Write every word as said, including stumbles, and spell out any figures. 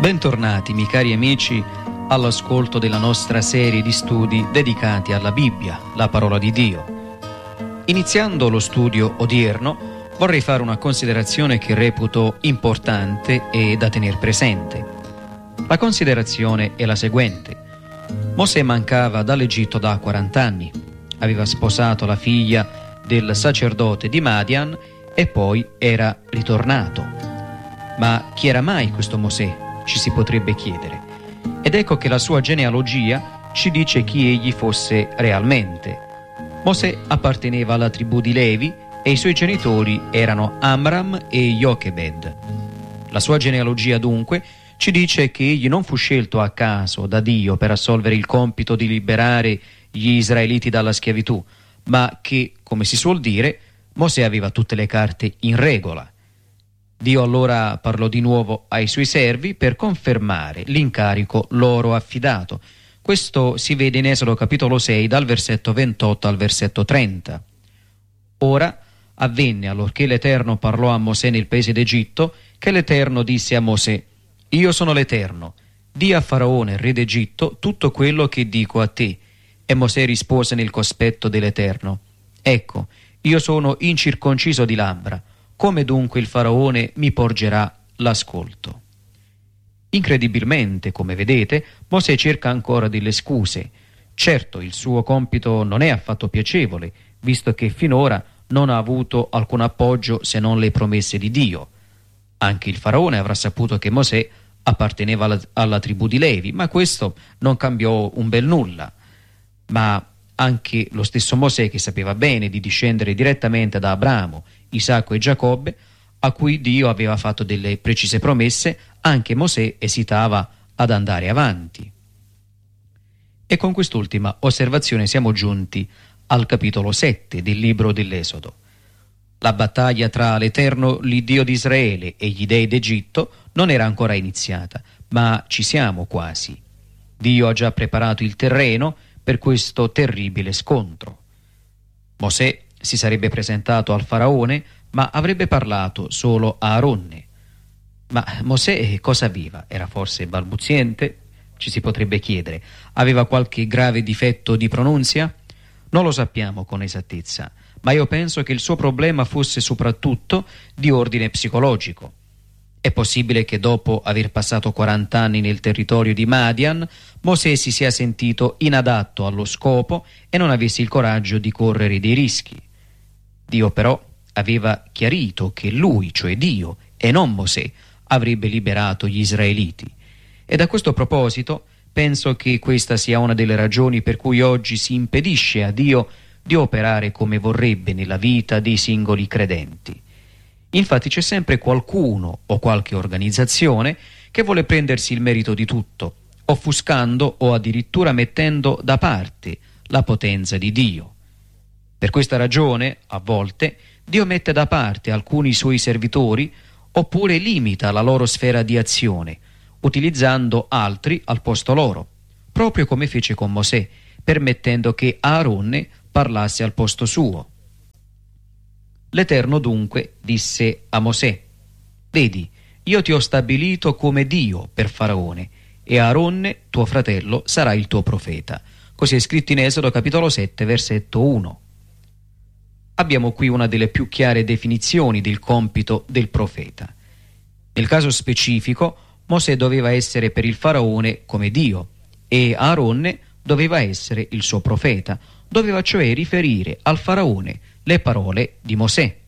Bentornati, miei cari amici, all'ascolto della nostra serie di studi dedicati alla Bibbia, la parola di Dio. Iniziando lo studio odierno, vorrei fare una considerazione che reputo importante e da tener presente. La considerazione è la seguente. Mosè mancava dall'Egitto da quaranta anni, aveva sposato la figlia del sacerdote di Madian e poi era ritornato. Ma chi era mai questo Mosè? Ci si potrebbe chiedere. Ed ecco che la sua genealogia ci dice chi egli fosse realmente. Mosè apparteneva alla tribù di Levi e i suoi genitori erano Amram e Jochebed. La sua genealogia dunque ci dice che egli non fu scelto a caso da Dio per assolvere il compito di liberare gli israeliti dalla schiavitù, ma che, come si suol dire, Mosè aveva tutte le carte in regola. Dio allora parlò di nuovo ai suoi servi per confermare l'incarico loro affidato. Questo si vede in Esodo capitolo sei dal versetto ventotto al versetto trenta. Ora avvenne, allorché l'Eterno parlò a Mosè nel paese d'Egitto, che l'Eterno disse a Mosè: Io sono l'Eterno, di a Faraone, re d'Egitto, tutto quello che dico a te. E Mosè rispose nel cospetto dell'Eterno: Ecco, io sono incirconciso di labbra. Come dunque il Faraone mi porgerà l'ascolto? Incredibilmente, come vedete, Mosè cerca ancora delle scuse. Certo, il suo compito non è affatto piacevole, visto che finora non ha avuto alcun appoggio se non le promesse di Dio. Anche il Faraone avrà saputo che Mosè apparteneva alla, alla tribù di Levi, ma questo non cambiò un bel nulla. Ma anche lo stesso Mosè, che sapeva bene di discendere direttamente da Abramo, Isacco e Giacobbe, a cui Dio aveva fatto delle precise promesse, anche Mosè esitava ad andare avanti. E con quest'ultima osservazione siamo giunti al capitolo sette del libro dell'Esodo. La battaglia tra l'Eterno, l'Iddio di Israele, e gli dei d'Egitto non era ancora iniziata, ma ci siamo quasi. Dio ha già preparato il terreno per questo terribile scontro. Mosè si sarebbe presentato al Faraone, ma avrebbe parlato solo a Aronne. Ma Mosè cosa aveva? Era forse balbuziente? Ci si potrebbe chiedere. Aveva qualche grave difetto di pronunzia? Non lo sappiamo con esattezza, ma io penso che il suo problema fosse soprattutto di ordine psicologico. È possibile che dopo aver passato quaranta anni nel territorio di Madian, Mosè si sia sentito inadatto allo scopo e non avesse il coraggio di correre dei rischi. Dio però aveva chiarito che lui, cioè Dio, e non Mosè, avrebbe liberato gli israeliti. E da questo proposito penso che questa sia una delle ragioni per cui oggi si impedisce a Dio di operare come vorrebbe nella vita dei singoli credenti. Infatti c'è sempre qualcuno o qualche organizzazione che vuole prendersi il merito di tutto, offuscando o addirittura mettendo da parte la potenza di Dio. Per questa ragione, a volte, Dio mette da parte alcuni suoi servitori oppure limita la loro sfera di azione, utilizzando altri al posto loro, proprio come fece con Mosè, permettendo che Aaronne parlasse al posto suo. L'Eterno dunque disse a Mosè: Vedi, io ti ho stabilito come Dio per Faraone, e Aaronne, tuo fratello, sarà il tuo profeta. Così è scritto in Esodo capitolo sette, versetto uno. Abbiamo qui una delle più chiare definizioni del compito del profeta. Nel caso specifico, Mosè doveva essere per il Faraone come Dio, e Aaronne doveva essere il suo profeta, doveva cioè riferire al Faraone le parole di Mosè.